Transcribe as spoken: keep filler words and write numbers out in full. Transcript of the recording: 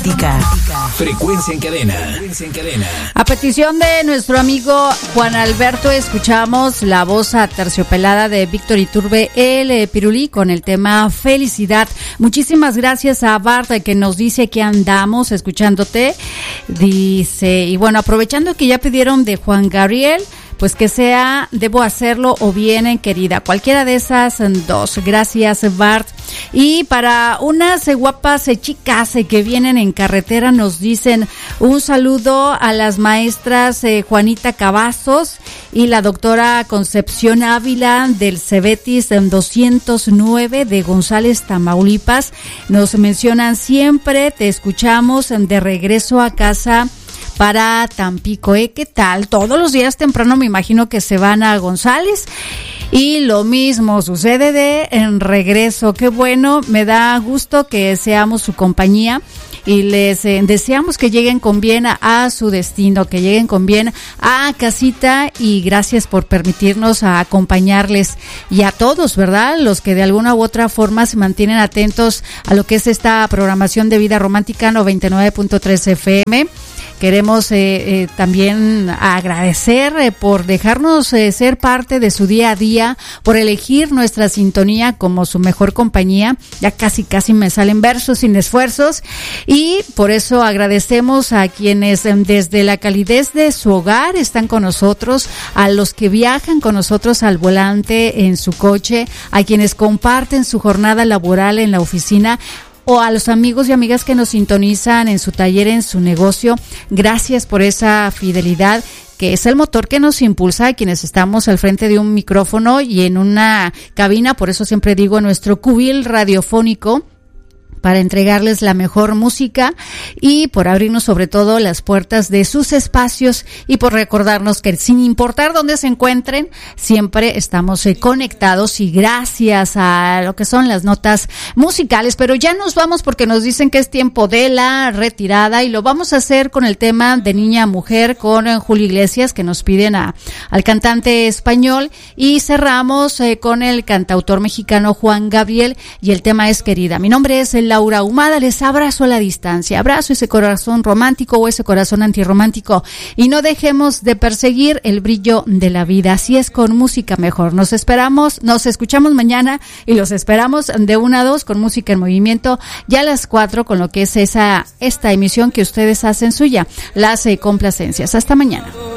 Frecuencia en cadena. Frecuencia en cadena. A petición de nuestro amigo Juan Alberto, escuchamos la voz aterciopelada de Víctor Iturbe, el Pirulí, con el tema Felicidad. Muchísimas gracias a Bart, que nos dice que andamos escuchándote. Dice, y bueno, aprovechando que ya pidieron de Juan Gabriel, pues que sea Debo Hacerlo o Vienen Querida, cualquiera de esas dos. Gracias, Bart. Y para unas guapas chicas que vienen en carretera, nos dicen un saludo a las maestras eh, Juanita Cavazos y la doctora Concepción Ávila del Cebetis doscientos nueve de González, Tamaulipas. Nos mencionan siempre, te escuchamos de regreso a casa para Tampico, ¿eh? ¿Qué tal? Todos los días temprano me imagino que se van a González y lo mismo sucede de en regreso. Qué bueno, me da gusto que seamos su compañía y les eh, deseamos que lleguen con bien a, a su destino, que lleguen con bien a casita, y gracias por permitirnos a acompañarles y a todos, ¿verdad? Los que de alguna u otra forma se mantienen atentos a lo que es esta programación de Vida Romántica noventa y nueve punto tres F M. Queremos eh, eh, también agradecer eh, por dejarnos eh, ser parte de su día a día, por elegir nuestra sintonía como su mejor compañía. Ya casi casi me salen versos sin esfuerzos, y por eso agradecemos a quienes eh, desde la calidez de su hogar están con nosotros, a los que viajan con nosotros al volante en su coche, a quienes comparten su jornada laboral en la oficina, o a los amigos y amigas que nos sintonizan en su taller, en su negocio. Gracias por esa fidelidad, que es el motor que nos impulsa a quienes estamos al frente de un micrófono y en una cabina. Por eso siempre digo, en nuestro cubil radiofónico, para entregarles la mejor música y por abrirnos sobre todo las puertas de sus espacios, y por recordarnos que sin importar dónde se encuentren, siempre estamos eh, conectados, y gracias a lo que son las notas musicales. Pero ya nos vamos porque nos dicen que es tiempo de la retirada, y lo vamos a hacer con el tema de Niña a Mujer con eh, Julio Iglesias, que nos piden a, al cantante español, y cerramos eh, con el cantautor mexicano Juan Gabriel, y el tema es Querida. Mi nombre es el Laura Ahumada, les abrazo a la distancia, abrazo ese corazón romántico o ese corazón antirromántico, y no dejemos de perseguir el brillo de la vida. Así es con música mejor. Nos esperamos, nos escuchamos mañana, y los esperamos de una a dos con Música en Movimiento, ya a las cuatro con lo que es esa esta emisión que ustedes hacen suya, las eh, complacencias. Hasta mañana.